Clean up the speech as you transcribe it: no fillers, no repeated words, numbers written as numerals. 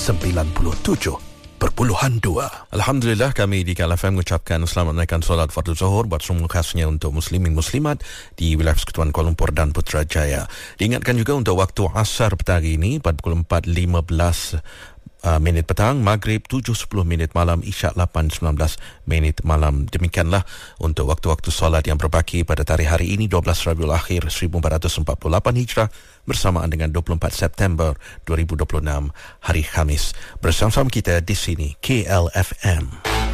Alhamdulillah, kami di KLFM mengucapkan selamat menaikkan solat fardu zuhur buat semua khasnya untuk muslimin muslimat di wilayah Persekutuan Kuala Lumpur dan Putrajaya. Diingatkan juga untuk waktu asar petang ini 44.15 minit petang, Maghrib 7.10 minit malam, Isyak 8.19 minit malam. Demikianlah untuk waktu-waktu solat yang berbaki pada tarikh hari ini 12 Rabiul Akhir 1448 Hijrah bersamaan dengan 24 September 2026 hari Khamis. Bersama-sama kita di sini KLFM.